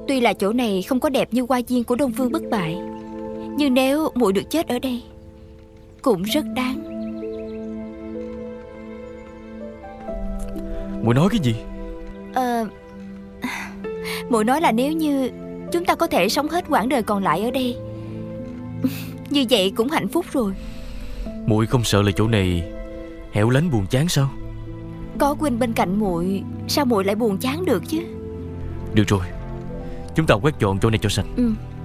Tuy là chỗ này không có đẹp như hoa viên của Đông Phương Bất Bại, nhưng nếu muội được chết ở đây cũng rất đáng. Muội nói cái gì? Muội nói là nếu như chúng ta có thể sống hết quãng đời còn lại ở đây, như vậy cũng hạnh phúc rồi. Muội không sợ là chỗ này hẻo lánh buồn chán sao? Có Quynh bên cạnh muội, sao muội lại buồn chán được chứ? Được rồi, chúng ta quét dọn chỗ này cho sạch.